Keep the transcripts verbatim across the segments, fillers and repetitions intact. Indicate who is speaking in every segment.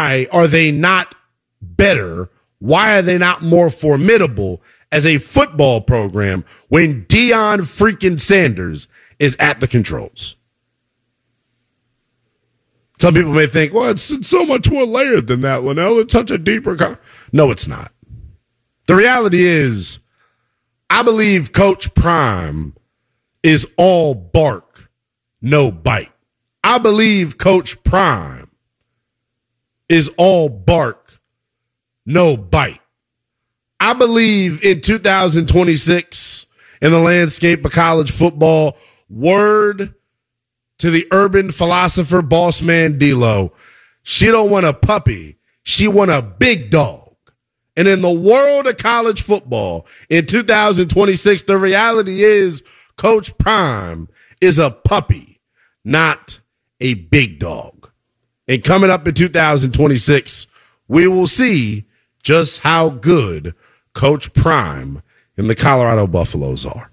Speaker 1: why are they not better? Why are they not more formidable as a football program when Deion freaking Sanders is at the controls? Some people may think, well, it's, it's so much more layered than that, Linnell. It's such a deeper con-. No, it's not. The reality is, I believe Coach Prime is all bark, no bite. I believe Coach Prime is all bark, no bite. I believe in two thousand twenty-six, in the landscape of college football, word to the urban philosopher, boss man D-Lo, she don't want a puppy, she want a big dog. And in the world of college football in two thousand twenty-six, the reality is Coach Prime is a puppy, not a big dog. And coming up in two thousand twenty-six, we will see just how good Coach Prime and the Colorado Buffaloes are.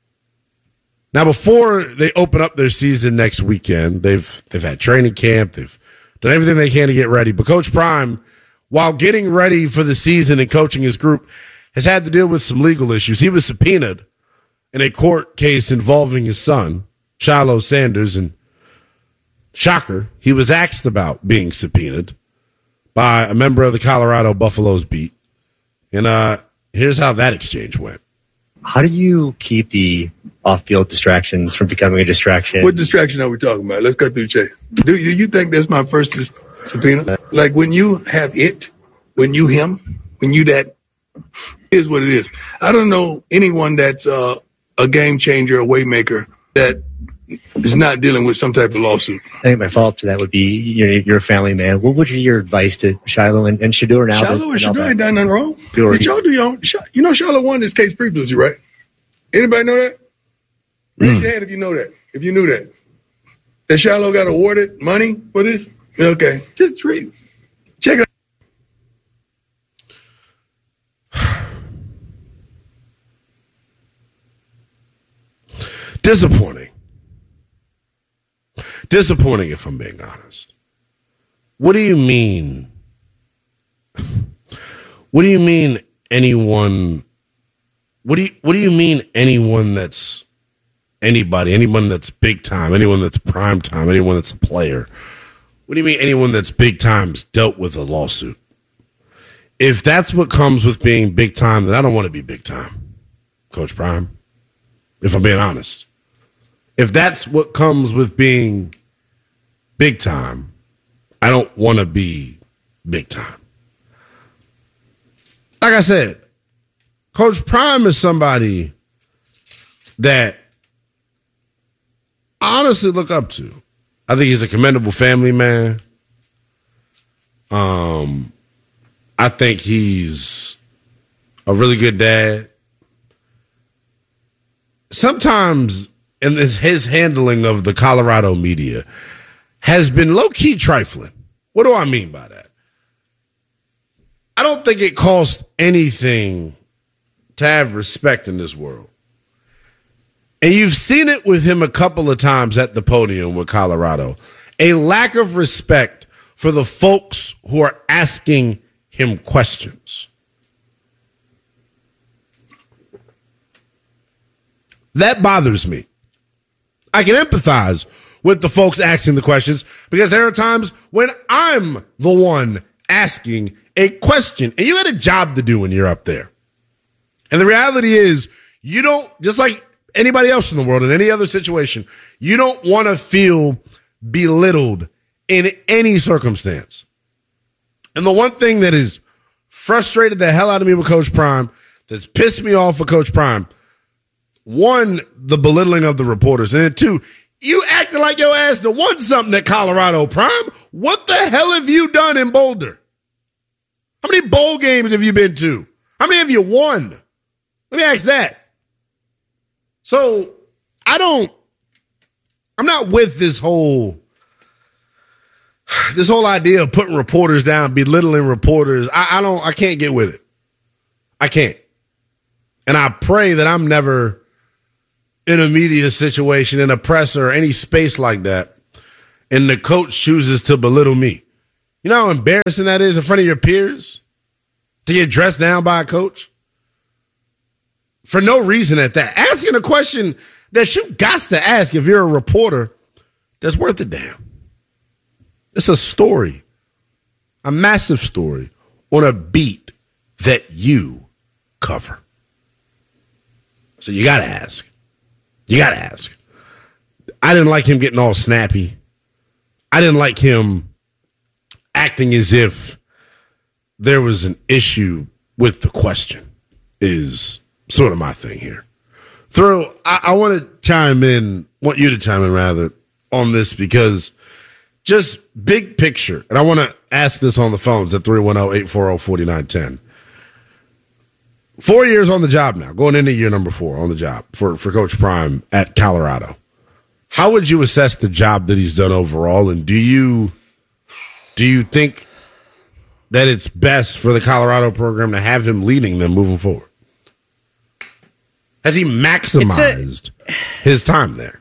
Speaker 1: Now, before they open up their season next weekend, they've they've had training camp, they've done everything they can to get ready. But Coach Prime, while getting ready for the season and coaching his group, has had to deal with some legal issues. He was subpoenaed in a court case involving his son, Shiloh Sanders, and shocker, he was asked about being subpoenaed by a member of the Colorado Buffaloes beat. And uh, here's how that exchange went.
Speaker 2: How do you keep the off-field distractions from becoming a distraction?
Speaker 3: What distraction are we talking about? Let's cut through the chase. Do you, you think that's my first dis- subpoena? Like when you have it, when you him, when you that, is what it is. I don't know anyone that's uh, a game changer, a way maker that is not dealing with some type of lawsuit.
Speaker 2: I think my follow-up to that would be, you're, you're a family man. What would be your advice to Shiloh and, and Shedeur now?
Speaker 3: Shiloh and Shedeur ain't done nothing wrong. Did y'all do your own? You know Shiloh won this case previously, right? Anybody know that? Raise mm. your hand if you know that. If you knew that. That Shiloh got awarded money for this? Okay. Just read. Check it out.
Speaker 1: Disappointing. Disappointing, if I'm being honest. What do you mean? What do you mean anyone? What do you What do you mean anyone that's anybody? Anyone that's big time? Anyone that's prime time? Anyone that's a player? What do you mean anyone that's big time's dealt with a lawsuit? If that's what comes with being big time, then I don't want to be big time, Coach Prime. If I'm being honest. If that's what comes with being big time, I don't want to be big time. Like I said, Coach Prime is somebody that I honestly look up to. I think he's a commendable family man. Um, I think he's a really good dad. Sometimes in this, his handling of the Colorado media has been low-key trifling. What do I mean by that? I don't think it costs anything to have respect in this world. And you've seen it with him a couple of times at the podium with Colorado. A lack of respect for the folks who are asking him questions. That bothers me. I can empathize with the folks asking the questions because there are times when I'm the one asking a question and you got a job to do when you're up there. And the reality is you don't, just like anybody else in the world in any other situation, you don't want to feel belittled in any circumstance. And the one thing that has frustrated the hell out of me with Coach Prime, that's pissed me off with Coach Prime, one, the belittling of the reporters, and then two, you acting like your ass to won something at Colorado, Prime. What the hell have you done in Boulder? How many bowl games have you been to? How many have you won? Let me ask that. So I don't, I'm not with this whole, this whole idea of putting reporters down, belittling reporters. I, I don't, I can't get with it. I can't. And I pray that I'm never in a media situation, in a press or any space like that, and the coach chooses to belittle me. You know how embarrassing that is in front of your peers to get dressed down by a coach? For no reason at that. Asking a question that you got to ask if you're a reporter that's worth a damn. It's a story, a massive story on a beat that you cover. So you got to ask. You got to ask. I didn't like him getting all snappy. I didn't like him acting as if there was an issue with the question is sort of my thing here. Throw, I, I want to chime in, want you to chime in rather, on this because just big picture, and I want to ask this on the phones at three one zero, eight four zero, four nine one zero. Four years on the job now, going into year number four on the job for, for Coach Prime at Colorado. How would you assess the job that he's done overall, and do you do you think that it's best for the Colorado program to have him leading them moving forward? Has he maximized a, his time there?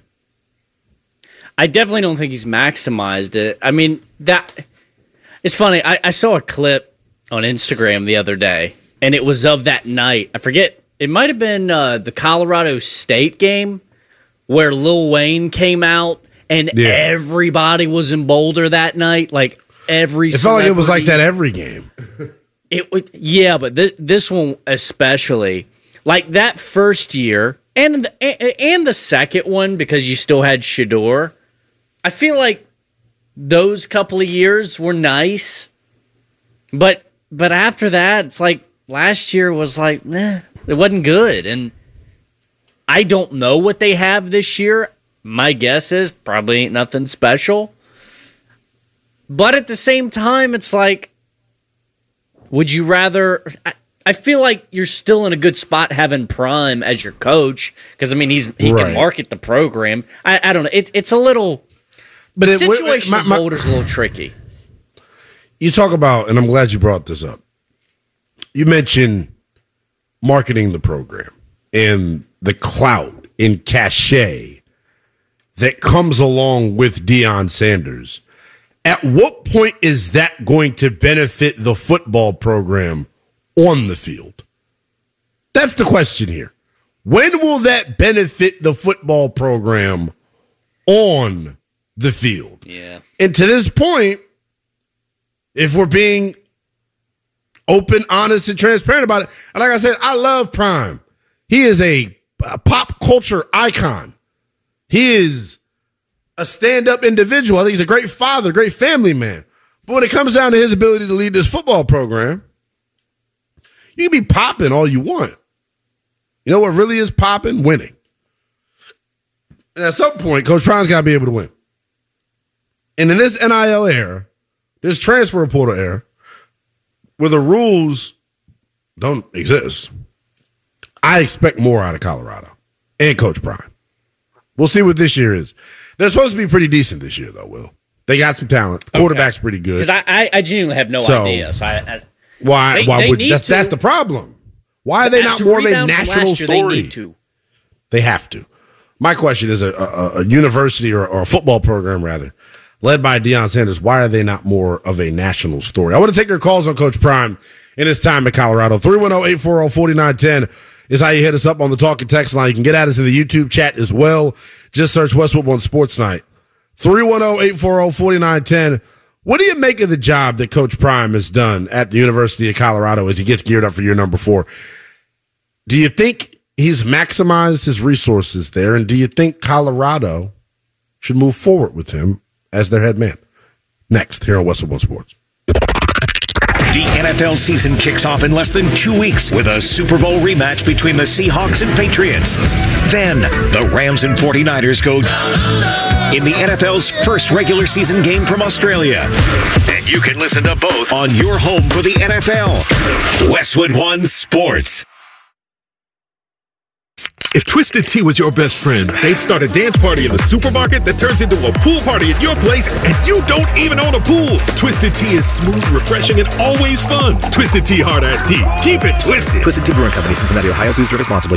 Speaker 4: I definitely don't think he's maximized it. I mean, that it's funny. I, I saw a clip on Instagram the other day, and it was of that night. I forget. It might have been uh, the Colorado State game where Lil Wayne came out, and yeah. everybody was in Boulder that night. Like every,
Speaker 1: it felt like it was like that every game.
Speaker 4: It would, yeah, but this this one especially. Like that first year and the, and the second one, because you still had Shedeur, I feel like those couple of years were nice. But but after that, it's like last year was like, meh, it wasn't good. And I don't know what they have this year. My guess is probably ain't nothing special. But at the same time, it's like, would you rather... I, I feel like you're still in a good spot having Prime as your coach because I mean he's he right. can market the program. I, I don't know. It's it's a little, but the it, situation my, my, of Boulder's a little tricky.
Speaker 1: You talk about, and I'm glad you brought this up. You mentioned marketing the program and the clout and cachet that comes along with Deion Sanders. At what point is that going to benefit the football program on the field? That's the question here. When will that benefit the football program on the field?
Speaker 4: Yeah.
Speaker 1: And to this point, if we're being open, honest, and transparent about it, and like I said, I love Prime. He is a, a pop culture icon. He is a stand-up individual. I think he's a great father, great family man. But when it comes down to his ability to lead this football program, you can be popping all you want. You know what really is popping? Winning. And at some point, Coach Prime's got to be able to win. And in this N I L era, this transfer portal era, where the rules don't exist, I expect more out of Colorado and Coach Prime. We'll see what this year is. They're supposed to be pretty decent this year, though, Will. They got some talent. Quarterback's okay. pretty good.
Speaker 4: Because I, I, I genuinely have no
Speaker 1: so,
Speaker 4: idea. So I... I
Speaker 1: Why?
Speaker 4: They,
Speaker 1: why
Speaker 4: they
Speaker 1: would you? That's, that's the problem. Why are they not more of a national story?
Speaker 4: They need to.
Speaker 1: They have to. My question is: a, a, a university or, or a football program, rather, led by Deion Sanders. Why are they not more of a national story? I want to take your calls on Coach Prime in his time in Colorado. three one zero, eight four zero, four nine one zero is how you hit us up on the talking text line. You can get at us in the YouTube chat as well. Just search Westwood One Sports Night. three one zero, eight four zero, four nine one zero. What do you make of the job that Coach Prime has done at the University of Colorado as he gets geared up for year number four? Do you think he's maximized his resources there, and do you think Colorado should move forward with him as their head man? Next, here on Westwood One Sports.
Speaker 5: The N F L season kicks off in less than two weeks with a Super Bowl rematch between the Seahawks and Patriots. Then, the Rams and forty-niners go in the N F L's first regular season game from Australia. And you can listen to both on your home for the N F L. Westwood One Sports.
Speaker 6: If Twisted Tea was your best friend, they'd start a dance party in the supermarket that turns into a pool party at your place, and you don't even own a pool. Twisted Tea is smooth, refreshing, and always fun. Twisted Tea Hard Ass Tea. Keep it twisted.
Speaker 7: Twisted Tea Brewing Company, Cincinnati, Ohio. Please drink responsibly.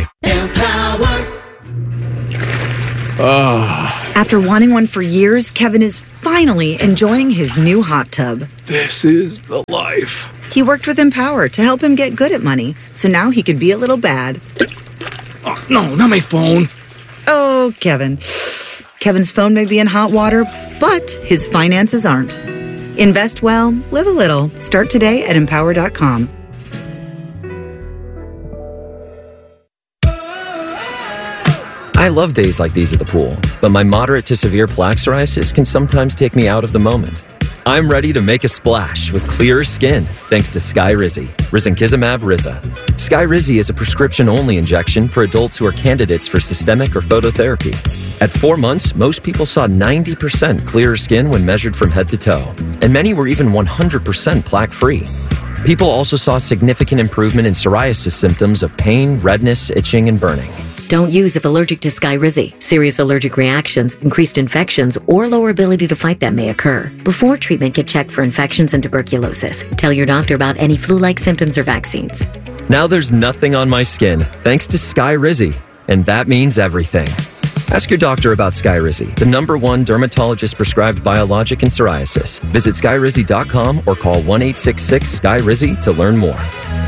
Speaker 8: Empower.
Speaker 9: Uh. After wanting one for years, Kevin is
Speaker 8: finally enjoying his new hot tub.
Speaker 3: This is the life.
Speaker 8: He worked with Empower to help him get good at money, so now he could be a little bad.
Speaker 3: Oh, no, not my phone.
Speaker 8: Oh, Kevin. Kevin's phone may be in hot water, but his finances aren't. Invest well, live a little. Start today at empower dot com.
Speaker 9: I love days like these at the pool, but my moderate to severe plaque psoriasis can sometimes take me out of the moment. I'm ready to make a splash with clearer skin thanks to Skyrizi, risankizumab Riza. Skyrizi is a prescription-only injection for adults who are candidates for systemic or phototherapy. At four months, most people saw ninety percent clearer skin when measured from head to toe, and many were even one hundred percent plaque-free. People also saw significant improvement in psoriasis symptoms of pain, redness, itching, and burning.
Speaker 10: Don't use if allergic to Skyrizi. Serious allergic reactions, increased infections, or lower ability to fight them may occur. Before treatment, get checked for infections and tuberculosis. Tell your doctor about any flu-like symptoms or vaccines.
Speaker 9: Now there's nothing on my skin thanks to Skyrizi, and that means everything. Ask your doctor about Skyrizi, the number one dermatologist-prescribed biologic in psoriasis. Visit skyrizi dot com or call one eight six six Skyrizi to learn more.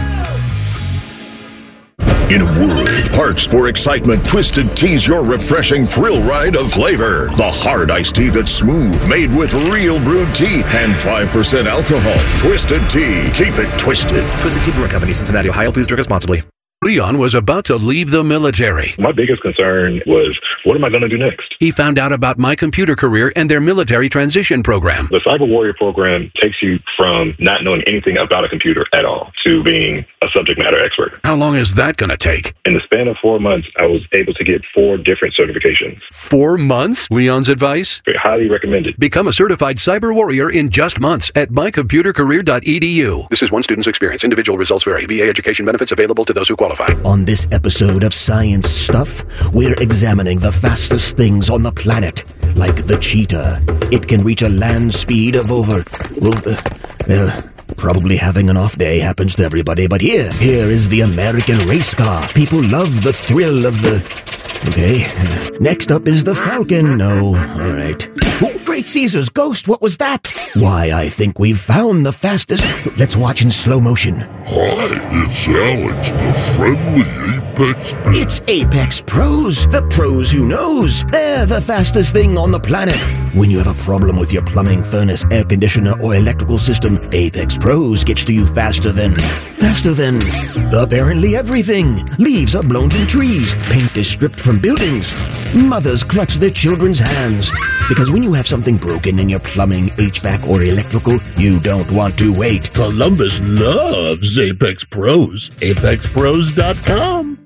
Speaker 11: In a world parched for excitement, Twisted Tea's your refreshing thrill ride of flavor. The hard iced tea that's smooth, made with real brewed tea and five percent alcohol. Twisted Tea. Keep it twisted.
Speaker 7: Twisted Tea Brewing Company, Cincinnati, Ohio. Please drink responsibly.
Speaker 12: Leon was about to leave the military.
Speaker 13: My biggest concern was, what am I going to do next?
Speaker 12: He found out about My Computer Career and their military transition program.
Speaker 13: The Cyber Warrior program takes you from not knowing anything about a computer at all to being a subject matter expert.
Speaker 12: How long is that going to take?
Speaker 13: In the span of four months, I was able to get four different certifications.
Speaker 12: Four months? Leon's advice?
Speaker 13: Highly recommended.
Speaker 12: Become a certified cyber warrior in just months at my computer career dot e d u. This is one student's experience. Individual results vary. V A education benefits available to those who qualify.
Speaker 14: On this episode of Science Stuff, we're examining the fastest things on the planet, like the cheetah. It can reach a land speed of over... Well, uh, well, probably having an off day happens to everybody, but here, here is the American race car. People love the thrill of the... Okay. Next up is the Falcon. No, all right. Oh, Great Caesar's ghost, what was that? Why, I think we've found the fastest... Let's watch in slow motion.
Speaker 11: Hi, it's Alex, the friendly Apex...
Speaker 14: It's Apex Pros, the pros who knows. They're the fastest thing on the planet. When you have a problem with your plumbing, furnace, air conditioner, or electrical system, Apex Pros gets to you faster than... Faster than... apparently everything. Leaves are blown from trees. Paint is stripped from buildings. Mothers clutch their children's hands. Because when you have something broken in your plumbing, H V A C, or electrical, you don't want to wait.
Speaker 11: Columbus loves Apex Pros. apex pros dot com.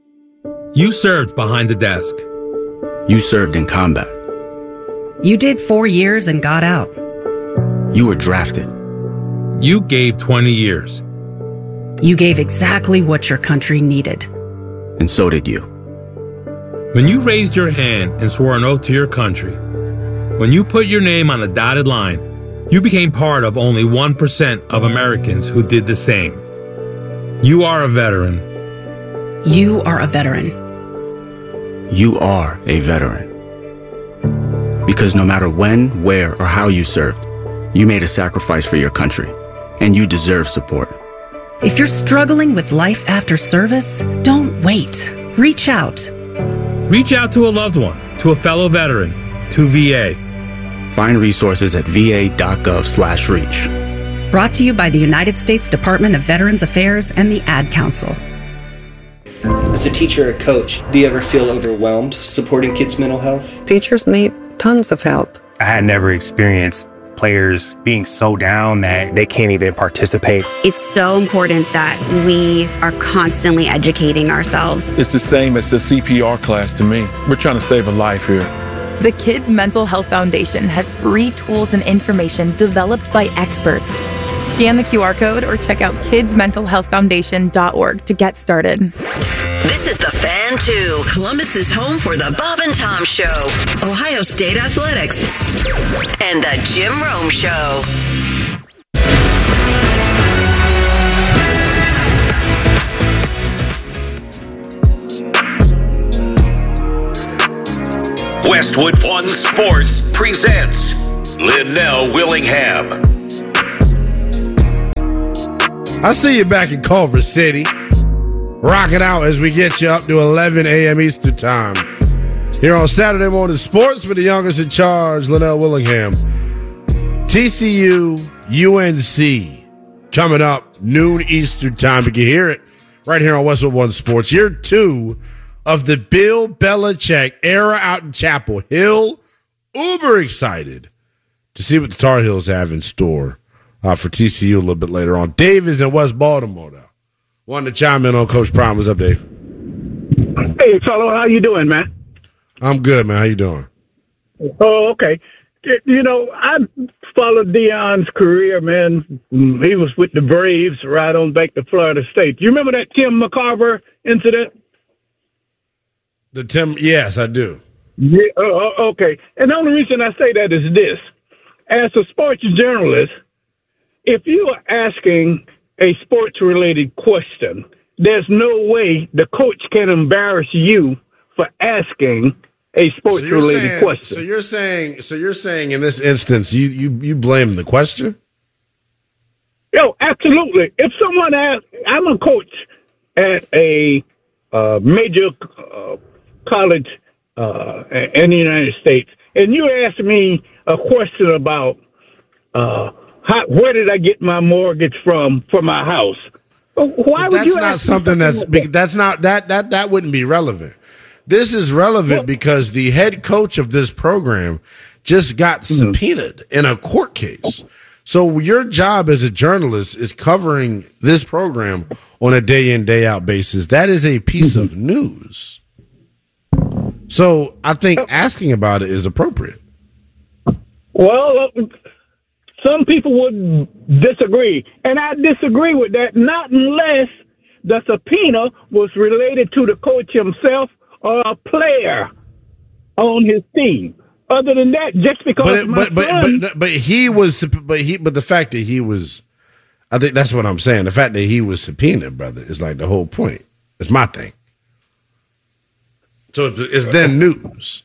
Speaker 15: You served behind the desk.
Speaker 16: You served in combat.
Speaker 17: You did four years and got out.
Speaker 16: You were drafted.
Speaker 15: You gave twenty years.
Speaker 17: You gave exactly what your country needed.
Speaker 16: And so did you.
Speaker 15: When you raised your hand and swore an oath to your country, when you put your name on a dotted line, you became part of only one percent of Americans who did the same. You are a veteran.
Speaker 17: You are a veteran.
Speaker 16: You are a veteran. Because no matter when, where, or how you served, you made a sacrifice for your country, and you deserve support.
Speaker 17: If you're struggling with life after service, don't wait. Reach out.
Speaker 15: Reach out to a loved one, to a fellow veteran, to V A.
Speaker 16: Find resources at v a dot gov slash reach.
Speaker 17: Brought to you by the United States Department of Veterans Affairs and the Ad Council.
Speaker 18: As a teacher or coach, do you ever feel overwhelmed supporting kids' mental health?
Speaker 19: Teachers need tons of help.
Speaker 20: I had never experienced players being so down that they can't even participate.
Speaker 21: It's so important that we are constantly educating ourselves.
Speaker 22: It's the same as the C P R class to me. We're trying to save a life here.
Speaker 23: The Kids Mental Health Foundation has free tools and information developed by experts. Scan the Q R code or check out kids mental health foundation dot org to get started.
Speaker 24: This is The Fan two, Columbus's home for the Bob and Tom Show, Ohio State Athletics, and the Jim Rome Show.
Speaker 5: Westwood One Sports presents Linnell Willingham.
Speaker 1: I see you back in Culver City, rocking out as we get you up to eleven a.m. Eastern Time. Here on Saturday Morning Sports with the youngest in charge, Linnell Willingham. T C U, U N C, coming up noon Eastern Time. You can hear it right here on Westwood One Sports. Year two of the Bill Belichick era out in Chapel Hill. Uber excited to see what the Tar Heels have in store uh, for T C U a little bit later on. Dave is in West Baltimore now. Wanted to chime in on Coach Prime. What's up, Dave?
Speaker 2: Hey, fellow, how you doing, man?
Speaker 1: I'm good, man. How you doing?
Speaker 2: Oh, okay. You know, I followed Deion's career, man. He was with the Braves right on back to Florida State. You remember that Tim McCarver incident?
Speaker 1: The Tim, yes, I do.
Speaker 2: Yeah, uh, okay. And the only reason I say that is this. As a sports journalist, if you are asking a sports-related question, there's no way the coach can embarrass you for asking a sports-related
Speaker 1: so
Speaker 2: question.
Speaker 1: So you're saying, so you're saying, in this instance, you you you blame the question?
Speaker 2: Yo, absolutely. If someone asks, I'm a coach at a uh, major uh, college uh, in the United States, and you ask me a question about uh, how, where did I get my mortgage from for my house? Why would
Speaker 1: that's
Speaker 2: you
Speaker 1: not
Speaker 2: ask
Speaker 1: something
Speaker 2: me
Speaker 1: that's
Speaker 2: like that?
Speaker 1: that's not that that that wouldn't be relevant. This is relevant well, because the head coach of this program just got mm-hmm. subpoenaed in a court case. So your job as a journalist is covering this program on a day in, day out basis. That is a piece mm-hmm. of news. So I think asking about it is appropriate.
Speaker 2: Well, uh, some people would disagree, and I disagree with that, not unless the subpoena was related to the coach himself or a player on his team. Other than that, just because
Speaker 1: but it,
Speaker 2: my
Speaker 1: but, but,
Speaker 2: son,
Speaker 1: but but he was but he but the fact that he was, I think that's what I'm saying. The fact that he was subpoenaed, brother, is like the whole point. It's my thing. So it's then news.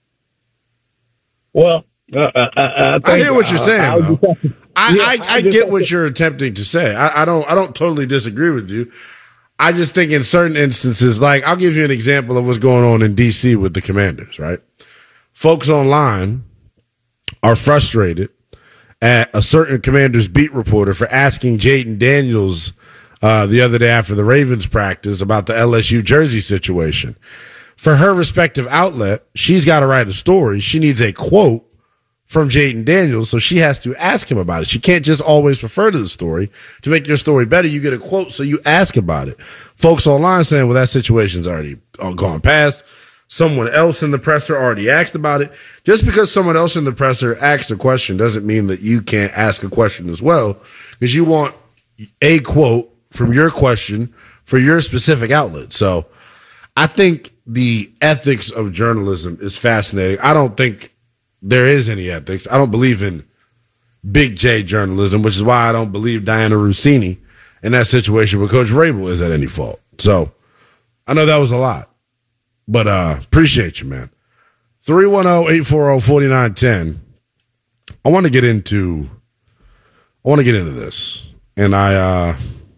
Speaker 2: Well, uh, I, I, I,
Speaker 1: I hear what you're saying.
Speaker 2: I,
Speaker 1: though.
Speaker 2: To,
Speaker 1: I
Speaker 2: yeah,
Speaker 1: I, I, I get what to, you're attempting to say. I, I don't I don't totally disagree with you. I just think in certain instances, like I'll give you an example of what's going on in D C with the Commanders, right? Folks online are frustrated at a certain Commanders beat reporter for asking Jaden Daniels uh, the other day after the Ravens practice about the L S U jersey situation. For her respective outlet, she's got to write a story. She needs a quote from Jaden Daniels, so she has to ask him about it. She can't just always refer to the story. To make your story better, you get a quote, so you ask about it. Folks online saying, well, that situation's already gone past. Someone else in the presser already asked about it. Just because someone else in the presser asked a question doesn't mean that you can't ask a question as well, because you want a quote from your question for your specific outlet. So I think the ethics of journalism is fascinating. I don't think there is any ethics. I don't believe in big J journalism, which is why I don't believe Diana Rossini in that situation with Coach Vrabel is at any fault. So I know that was a lot, but uh, appreciate you, man. three one zero, eight four zero, four nine one zero. I want to get into I want to get into this. And I uh,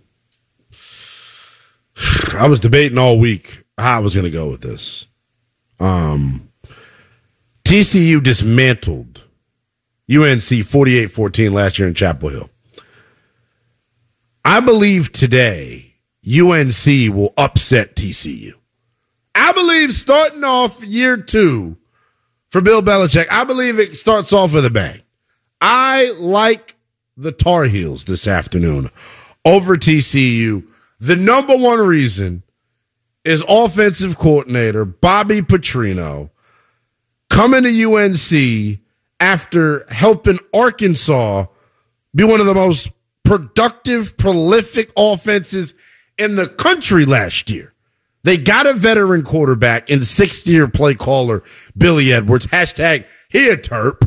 Speaker 1: I was debating all week how I was going to go with this. Um, T C U dismantled U N C forty-eight fourteen last year in Chapel Hill. I believe today U N C will upset T C U. I believe starting off year two for Bill Belichick, I believe it starts off with a bang. I like the Tar Heels this afternoon over T C U. The number one reason is offensive coordinator Bobby Petrino coming to U N C after helping Arkansas be one of the most productive, prolific offenses in the country last year. They got a veteran quarterback and sixth-year play caller Billy Edwards. Hashtag he a Terp.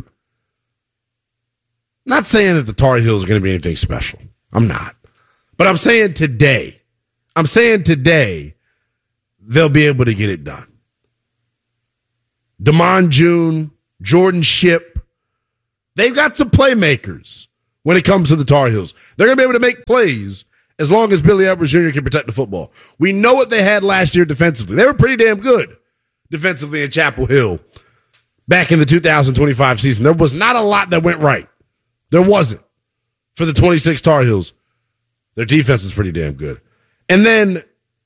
Speaker 1: Not saying that the Tar Heels are going to be anything special. I'm not. But I'm saying today, I'm saying today, they'll be able to get it done. Damon June, Jordan Shipp, they've got some playmakers when it comes to the Tar Heels. They're going to be able to make plays as long as Billy Edwards Junior can protect the football. We know what they had last year defensively. They were pretty damn good defensively in Chapel Hill back in the two thousand twenty-five season. There was not a lot that went right. There wasn't. For the twenty-six Tar Heels, their defense was pretty damn good. And then,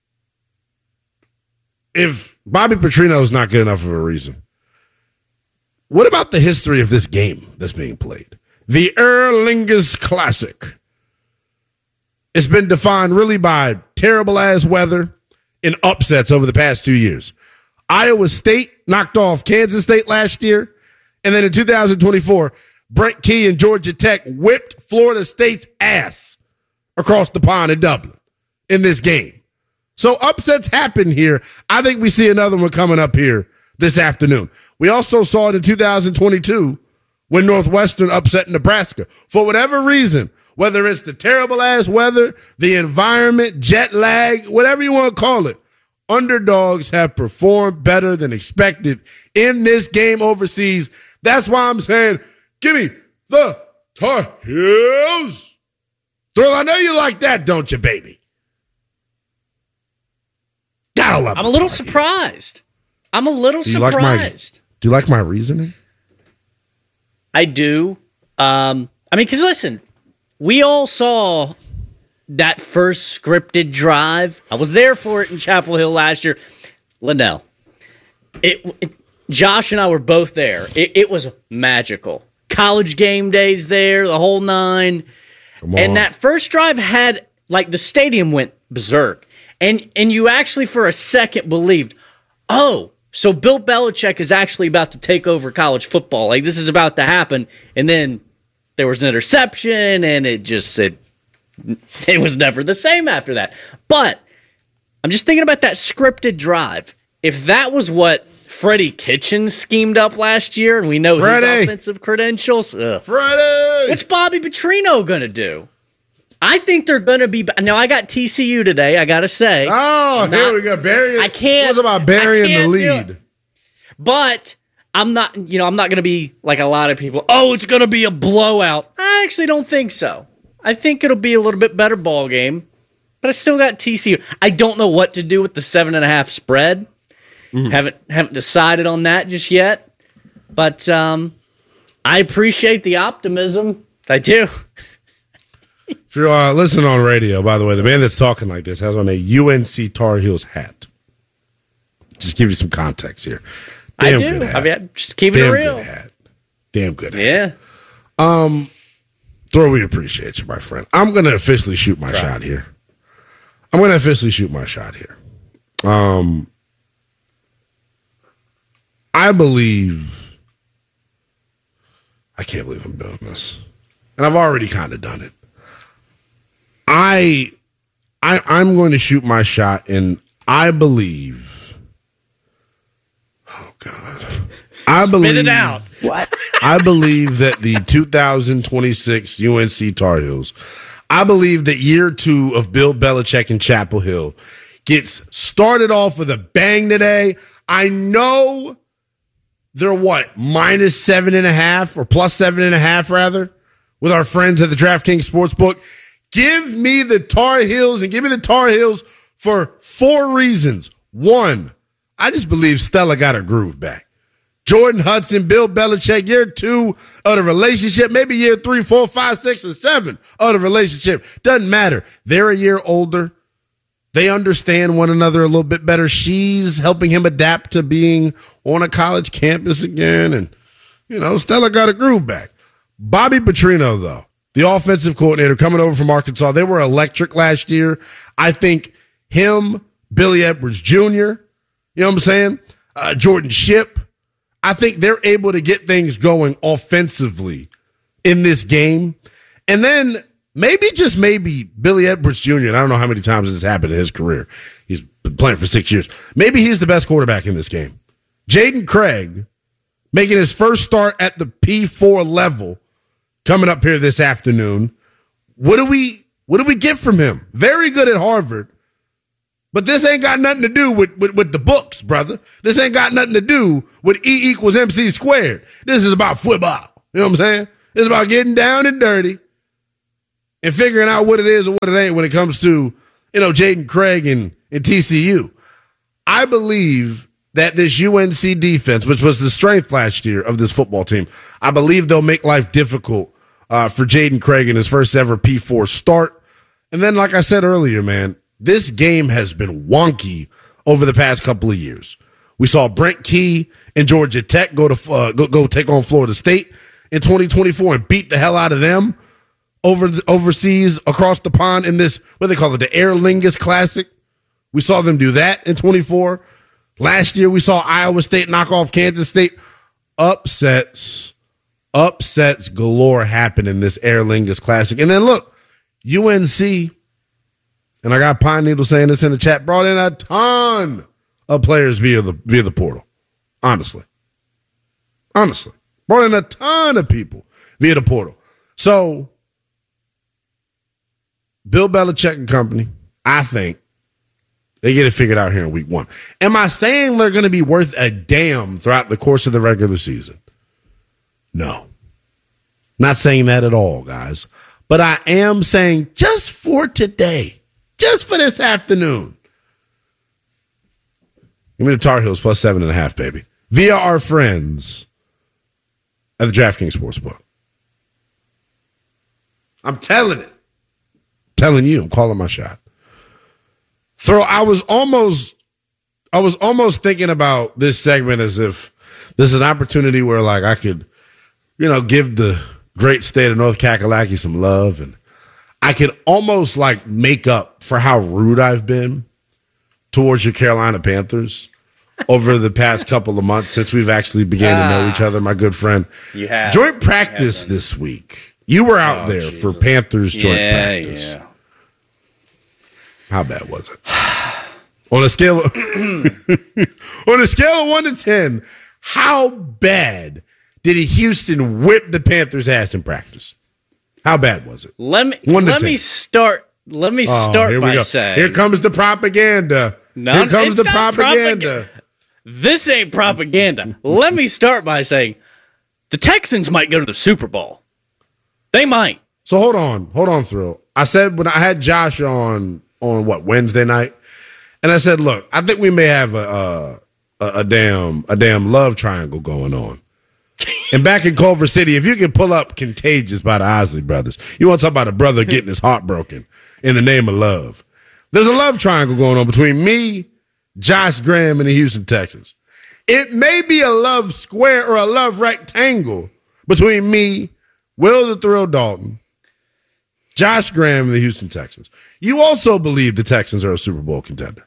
Speaker 1: if Bobby Petrino is not good enough of a reason, what about the history of this game that's being played? The Aer Lingus Classic. It's been defined really by terrible-ass weather and upsets over the past two years. Iowa State knocked off Kansas State last year, and then in two thousand twenty-four, Brent Key and Georgia Tech whipped Florida State's ass across the pond in Dublin in this game. So upsets happen here. I think we see another one coming up here this afternoon. We also saw it in two thousand twenty-two when Northwestern upset Nebraska. For whatever reason, whether it's the terrible-ass weather, the environment, jet lag, whatever you want to call it, underdogs have performed better than expected in this game overseas. That's why I'm saying, give me the Tar Heels. Thrill, I know you like that, don't you, baby? Gotta love
Speaker 3: I'm a little surprised. I'm a little
Speaker 1: do surprised. Like my, do you like my reasoning?
Speaker 3: I do. Um, I mean, because listen, we all saw that first scripted drive. I was there for it in Chapel Hill last year. Linnell, it, it, Josh and I were both there. It, it was magical. College game days there, the whole nine. And that first drive had, like, the stadium went berserk. And and you actually, for a second, believed, oh, so Bill Belichick is actually about to take over college football. Like, this is about to happen. And then there was an interception, and it just said, it was never the same after that. But I'm just thinking about that scripted drive. If that was what Freddie Kitchens schemed up last year, and we know Freddie. his offensive credentials, ugh.
Speaker 1: Freddie!
Speaker 3: What's Bobby Petrino going to do? I think they're going to be. Now, I got T C U today, I got to say.
Speaker 1: Oh, not, here we go. Burying,
Speaker 3: I can't.
Speaker 1: What's about burying the lead?
Speaker 3: But I'm not, you know, I'm not going to be like a lot of people. Oh, it's going to be a blowout. I actually don't think so. I think it'll be a little bit better ball game, but I still got T C U. I don't know what to do with the seven and a half spread. Mm. Haven't haven't decided on that just yet. But um, I appreciate the optimism. I do.
Speaker 1: If you're uh, listening on radio, by the way, the man that's talking like this has on a U N C Tar Heels hat. Just give you some context here. Damn
Speaker 3: I do.
Speaker 1: Good hat.
Speaker 3: I mean, just keeping
Speaker 1: Damn
Speaker 3: it real.
Speaker 1: Good hat. Damn good hat.
Speaker 3: Yeah.
Speaker 1: Um, Thor, we appreciate you, my friend. I'm going to officially shoot my right. shot here. I'm going to officially shoot my shot here. Um, I believe, I can't believe I'm doing this. And I've already kind of done it. I, I, I'm going to shoot my shot, and I believe, oh God, I
Speaker 3: Spit
Speaker 1: believe
Speaker 3: it out.
Speaker 1: What? I believe that the two thousand twenty-six U N C Tar Heels, I believe that year two of Bill Belichick in Chapel Hill gets started off with a bang today. I know they're what, minus seven and a half or plus seven and a half rather, with our friends at the DraftKings Sportsbook. Give me the Tar Heels, and give me the Tar Heels for four reasons. One, I just believe Stella got her groove back. Jordan Hudson, Bill Belichick, year two of the relationship, maybe year three, four, five, six, and seven of the relationship. Doesn't matter. They're a year older. They understand one another a little bit better. She's helping him adapt to being on a college campus again. And, you know, Stella got a groove back. Bobby Petrino, though, the offensive coordinator coming over from Arkansas, they were electric last year. I think him, Billy Edwards Junior, you know what I'm saying? Uh, Jordan Shipp. I think they're able to get things going offensively in this game. And then maybe, just maybe, Billy Edwards Junior, and I don't know how many times this has happened in his career. He's been playing for six years. Maybe he's the best quarterback in this game. Jaden Craig making his first start at the P four level coming up here this afternoon. What do we what do we get from him? Very good at Harvard. But this ain't got nothing to do with, with, with the books, brother. This ain't got nothing to do with E equals M C squared. This is about football. You know what I'm saying? It's about getting down and dirty and figuring out what it is or what it ain't when it comes to, you know, Jaden Craig and, and T C U. I believe that this U N C defense, which was the strength last year of this football team, I believe they'll make life difficult uh, for Jaden Craig in his first ever P four start. And then, like I said earlier, man, this game has been wonky over the past couple of years. We saw Brent Key and Georgia Tech go to uh, go, go take on Florida State in twenty twenty-four and beat the hell out of them over the, overseas across the pond in this, what do they call it, the Aer Lingus Classic. We saw them do that in twenty-four. Last year, we saw Iowa State knock off Kansas State. Upsets, upsets galore happen in this Aer Lingus Classic. And then look, U N C, and I got Pine Needle saying this in the chat, brought in a ton of players via the via the portal. Honestly. Honestly. Brought in a ton of people via the portal. So, Bill Belichick and company, I think, they get it figured out here in week one. Am I saying they're going to be worth a damn throughout the course of the regular season? No. Not saying that at all, guys. But I am saying just for today, just for this afternoon, give me the Tar Heels plus seven and a half, baby. Via our friends at the DraftKings Sportsbook. I'm telling it. Telling you, I'm calling my shot. Throw, I was almost, I was almost thinking about this segment as if this is an opportunity where, like, I could, you know, give the great state of North Kakalaki some love, and I could almost like make up for how rude I've been towards your Carolina Panthers over the past couple of months since we've actually began ah, to know each other, my good friend.
Speaker 3: You have
Speaker 1: joint practice this week. You were out oh, there Jesus. for Panthers joint
Speaker 3: yeah,
Speaker 1: practice.
Speaker 3: Yeah.
Speaker 1: How bad was it? On a scale of on a scale of one to ten, how bad did Houston whip the Panthers' ass in practice? How bad was it?
Speaker 3: Let me let me start. Let me
Speaker 1: oh,
Speaker 3: start
Speaker 1: here
Speaker 3: by
Speaker 1: we go.
Speaker 3: saying,
Speaker 1: here comes the propaganda.
Speaker 3: No,
Speaker 1: here comes the
Speaker 3: propaganda.
Speaker 1: propaganda.
Speaker 3: This ain't propaganda. Let me start by saying the Texans might go to the Super Bowl. They might.
Speaker 1: So hold on, hold on, Thrill. I said when I had Josh on on what Wednesday night, and I said, look, I think we may have a a, a damn a damn love triangle going on. And back in Culver City, if you can pull up Contagious by the Isley Brothers, you want to talk about a brother getting his heart broken in the name of love. There's a love triangle going on between me, Josh Graham, and the Houston Texans. It may be a love square or a love rectangle between me, Will the Thrill Dalton, Josh Graham, and the Houston Texans. You also believe the Texans are a Super Bowl contender.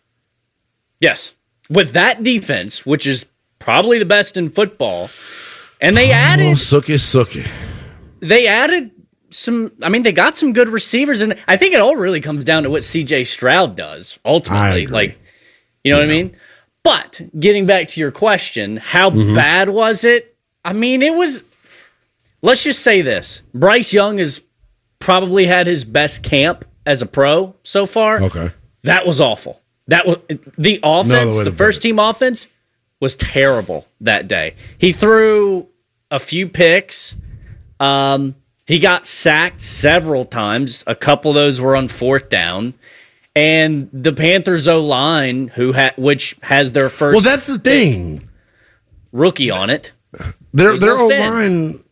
Speaker 3: Yes. With that defense, which is probably the best in football, and they added...
Speaker 1: Oh, sookie, sookie.
Speaker 3: They added some... I mean, they got some good receivers, and I think it all really comes down to what C J Stroud does, ultimately. Like, you know yeah. what I mean? But, getting back to your question, how mm-hmm. bad was it? I mean, it was... Let's just say this. Bryce Young has probably had his best camp as a pro so far.
Speaker 1: Okay.
Speaker 3: That was awful. That was the offense, no the first team offense was terrible that day. He threw a few picks. Um, he got sacked several times. A couple of those were on fourth down. And the Panthers O-line, who ha- which has their first
Speaker 1: Well, that's the thing.
Speaker 3: Rookie on it.
Speaker 1: Their their O-line,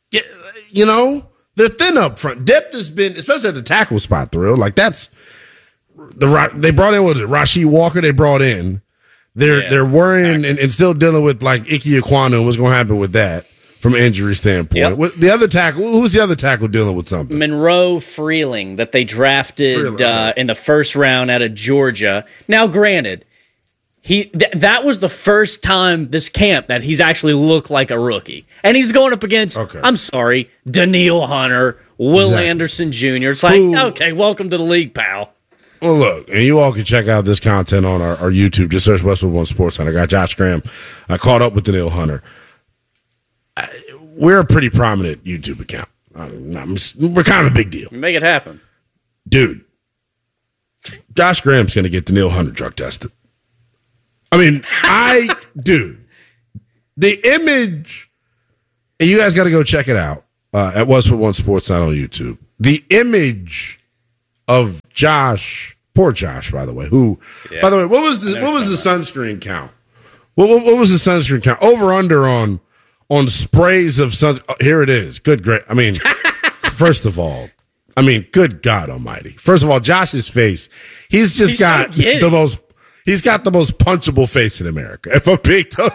Speaker 1: you know, they're thin up front. Depth has been, especially at the tackle spot, Thrill. Like, that's, the they brought in, what was it, Rasheed Walker they brought in. They're, yeah, they're worrying and, and still dealing with, like, Ike Ekwonu and what's going to happen with that from an injury standpoint. Yep. The other tackle, who's the other tackle dealing with something?
Speaker 3: Monroe Freeling that they drafted Freeling, uh, right. in the first round out of Georgia. Now, granted, he th- that was the first time this camp that he's actually looked like a rookie. And he's going up against, okay. I'm sorry, Danielle Hunter, Will exactly. Anderson Junior It's like, Who, okay, welcome to the league, pal.
Speaker 1: Well, look, and you all can check out this content on our, our YouTube. Just search Westwood One Sports Center. I got Josh Graham. I caught up with Danielle Hunter. I, we're a pretty prominent YouTube account. I'm, I'm, we're kind of a big deal.
Speaker 3: Make it happen.
Speaker 1: Dude, Josh Graham's going to get Danielle Hunter drug tested. I mean, I, dude, the image, and you guys got to go check it out. uh, at Westwood One Sports, not on YouTube. The image of Josh, poor Josh, by the way. Who, yeah. by the way, what was the what was the sunscreen count? What, what, what was the sunscreen count? Over under on on sprays of sun. Oh, here it is. Good, great. I mean, first of all, I mean, good God Almighty. First of all, Josh's face. He's just he's got so the most. He's got the most punchable face in America. If I'm being totally,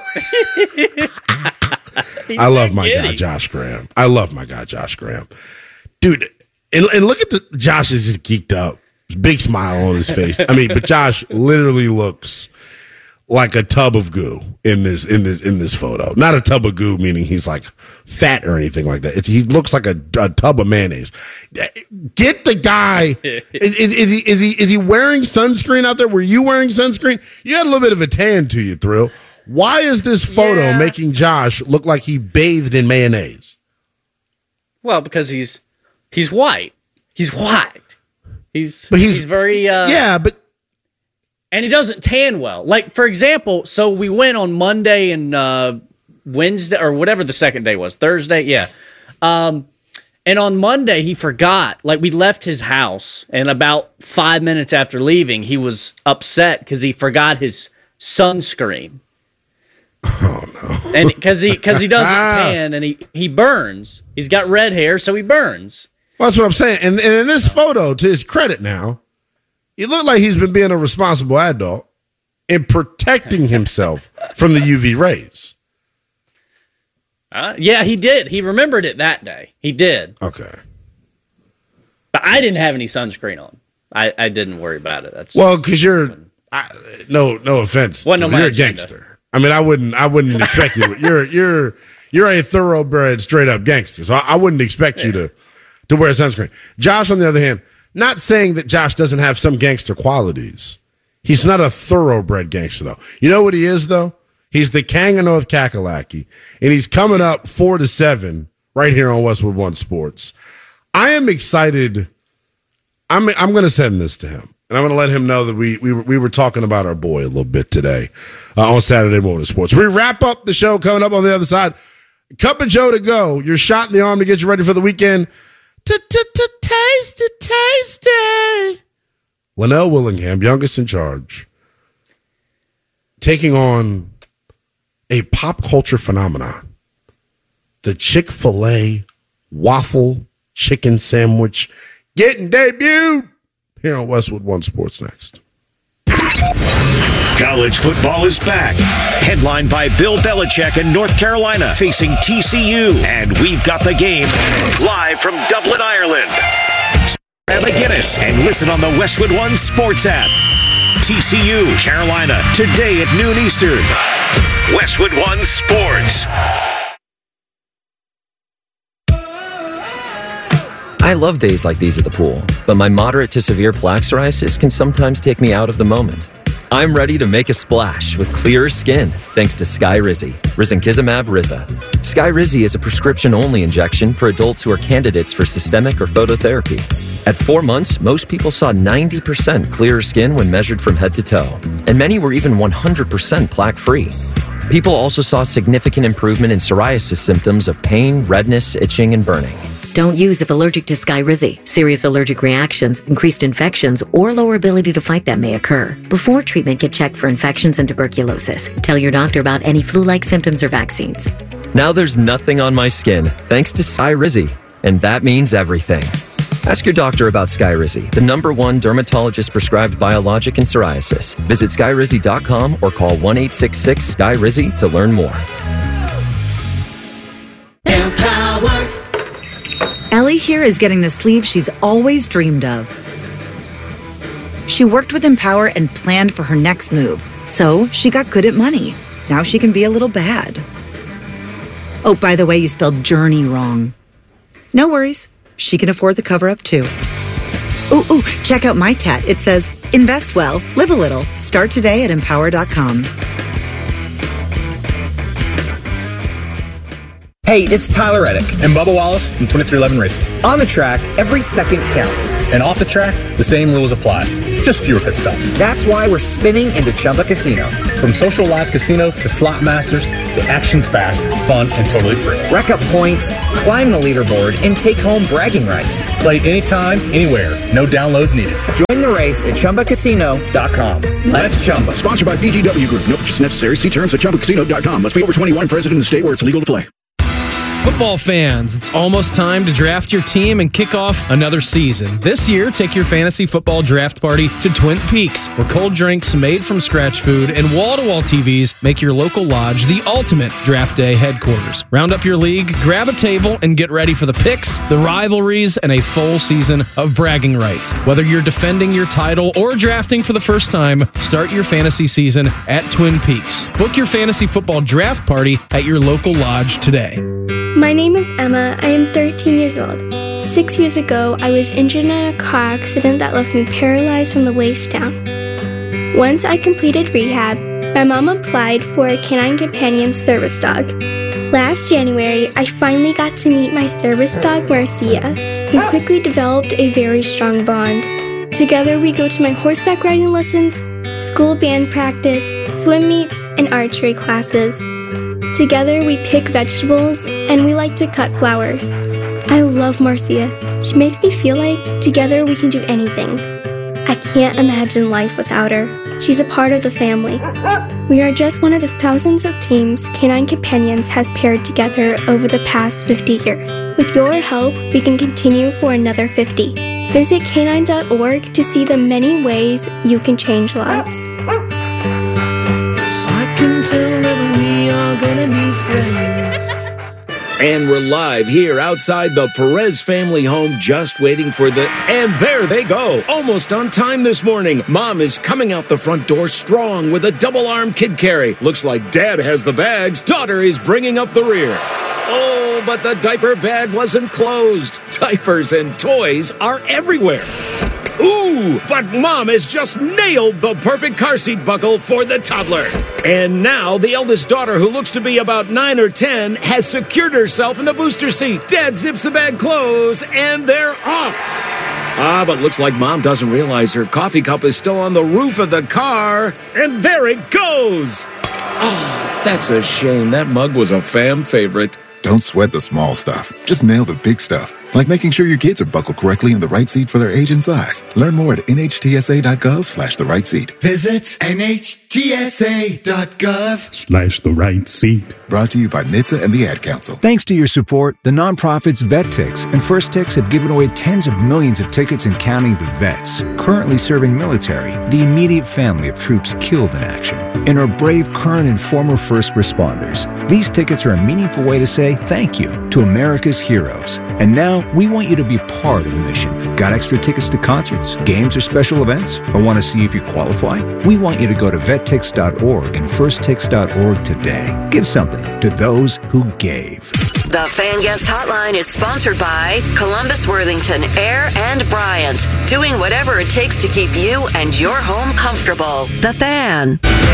Speaker 1: I love my guy Josh Graham. I love my guy Josh Graham, dude. And, and look at the Josh is just geeked up, big smile on his face. I mean, but Josh literally looks like a tub of goo in this in this in this photo. Not a tub of goo, meaning he's like fat or anything like that. It's, he looks like a, a tub of mayonnaise. Get the guy. is, is, is he is he is he wearing sunscreen out there? Were you wearing sunscreen? You had a little bit of a tan to you, Thrill. Why is this photo yeah. making Josh look like he bathed in mayonnaise?
Speaker 3: Well, because he's he's white. He's white. He's
Speaker 1: but he's,
Speaker 3: he's very uh,
Speaker 1: yeah, but.
Speaker 3: And he doesn't tan well. Like, for example, so we went on Monday and uh, Wednesday, or whatever the second day was, Thursday, yeah. Um, and on Monday, he forgot. Like, we left his house, and about five minutes after leaving, he was upset because he forgot his sunscreen.
Speaker 1: Oh, no.
Speaker 3: And because he, cause he doesn't tan, and he, he burns. He's got red hair, so he burns.
Speaker 1: Well, that's what I'm saying. And, and in this photo, to his credit now, he looked like he's been being a responsible adult and protecting himself from the U V rays.
Speaker 3: Uh, yeah, he did. He remembered it that day. He did.
Speaker 1: Okay.
Speaker 3: But I didn't have any sunscreen on. I, I didn't worry about it. That's
Speaker 1: well, because you're I, no no offense.
Speaker 3: Well, no,
Speaker 1: you're a
Speaker 3: agenda.
Speaker 1: gangster. I mean, I wouldn't I wouldn't expect you. You're you're you're a thoroughbred, straight up gangster. So I, I wouldn't expect yeah. you to to wear sunscreen. Josh, on the other hand. Not saying that Josh doesn't have some gangster qualities. He's not a thoroughbred gangster, though. You know what he is, though? He's the King of North Kakalaki, and he's coming up four to seven right here on Westwood One Sports. I am excited. I'm I'm going to send this to him, and I'm going to let him know that we we were, we were talking about our boy a little bit today uh, on Saturday Morning Sports. We wrap up the show coming up on the other side. Cup of Joe to go. Your shot in the arm to get you ready for the weekend. Tasty, tasty. Linnell Willingham, youngest in charge, taking on a pop culture phenomenon. The Chick-fil-A waffle chicken sandwich getting debuted here on Westwood One Sports next.
Speaker 5: College football is back. Headlined by Bill Belichick in North Carolina facing T C U. And we've got the game live from Dublin, Ireland. Grab a Guinness and listen on the Westwood One Sports app. T C U, Carolina, today at noon Eastern. Westwood One Sports.
Speaker 9: I love days like these at the pool, but my moderate to severe plaque psoriasis can sometimes take me out of the moment. I'm ready to make a splash with clearer skin thanks to Skyrizi, risankizumab Riza. Skyrizi is a prescription-only injection for adults who are candidates for systemic or phototherapy. At four months, most people saw ninety percent clearer skin when measured from head to toe, and many were even one hundred percent plaque-free. People also saw significant improvement in psoriasis symptoms of pain, redness, itching, and burning.
Speaker 4: Don't use if allergic to Skyrizi. Serious allergic reactions, increased infections, or lower ability to fight them may occur. Before treatment, get checked for infections and tuberculosis. Tell your doctor about any flu-like symptoms or vaccines.
Speaker 9: Now there's nothing on my skin thanks to Skyrizi, and that means everything. Ask your doctor about Skyrizi, the number one dermatologist-prescribed biologic in psoriasis. Visit skyrizi dot com or call one eight six six Sky Rizi to learn more.
Speaker 6: Empower. Ellie here is getting the sleeve she's always dreamed of. She worked with Empower and planned for her next move, so she got good at money. Now she can be a little bad. Oh, by the way, you spelled journey wrong. No worries. She can afford the cover-up, too. Ooh, ooh, check out my tat. It says, invest well, live a little. Start today at empower dot com.
Speaker 7: Hey, it's Tyler Reddick and Bubba Wallace from twenty-three eleven Racing. On the track, every second counts. And off the track, the same rules apply. Just fewer pit stops. That's why we're spinning into Chumba Casino. From social live casino to slot masters, the action's fast, fun, and totally free. Rack up points, climb the leaderboard, and take home bragging rights. Play anytime, anywhere. No downloads needed. Join the race at Chumba Casino dot com. Let's Chumba.
Speaker 8: Sponsored by B G W Group. No purchase necessary. See terms at Chumba Casino dot com. Must be over twenty-one, present in the state where it's legal to play.
Speaker 10: Football fans, it's almost time to draft your team and kick off another season. This year, take your fantasy football draft party to Twin Peaks, where cold drinks made from scratch food and wall-to-wall T Vs make your local lodge the ultimate draft day headquarters. Round up your league, grab a table, and get ready for the picks, the rivalries, and a full season of bragging rights. Whether you're defending your title or drafting for the first time, start your fantasy season at Twin Peaks. Book your fantasy football draft party at your local lodge today.
Speaker 13: My name is Emma. I am thirteen years old. Six years ago, I was injured in a car accident that left me paralyzed from the waist down. Once I completed rehab, my mom applied for a Canine Companion service dog. Last January, I finally got to meet my service dog, Marcia. We quickly developed a very strong bond. Together, we go to my horseback riding lessons, school band practice, swim meets, and archery classes. Together, we pick vegetables, and we like to cut flowers. I love Marcia. She makes me feel like together we can do anything. I can't imagine life without her. She's a part of the family. We are just one of the thousands of teams Canine Companions has paired together over the past fifty years. With your help, we can continue for another fifty. Visit canine dot org to see the many ways you can change lives.
Speaker 25: Gonna be friends. And we're live here outside the Perez family home, just waiting for the... And there they go, almost on time this morning. Mom is coming out the front door strong with a double-arm kid carry. Looks like Dad has the bags. Daughter is bringing up the rear. Oh, but the diaper bag wasn't closed. Diapers and toys are everywhere. Ooh, but Mom has just nailed the perfect car seat buckle for the toddler. And now the eldest daughter, who looks to be about nine or ten, has secured herself in the booster seat. Dad zips the bag closed, and they're off. Ah, but looks like Mom doesn't realize her coffee cup is still on the roof of the car. And there it goes. Oh, that's a shame. That mug was a fam favorite.
Speaker 26: Don't sweat the small stuff. Just nail the big stuff, like making sure your kids are buckled correctly in the right seat for their age and size. Learn more at N H T S A dot gov slash the right seat.
Speaker 27: Visit N H T S A dot gov
Speaker 26: slash the right seat. Brought to you by N H T S A and the Ad Council.
Speaker 28: Thanks to your support, the nonprofits VetTix and First Tix have given away tens of millions of tickets and counting to vets currently serving military, the immediate family of troops killed in action, and our brave current and former first responders. These tickets are a meaningful way to say thank you to America's heroes. And now we want you to be part of the mission. Got extra tickets to concerts, games, or special events? Or want to see if you qualify? We want you to go to vet tix dot org and first tix dot org today. Give something to those who gave.
Speaker 24: The Fan Guest Hotline is sponsored by Columbus Worthington, Air, and Bryant, doing whatever it takes to keep you and your home comfortable. The Fan.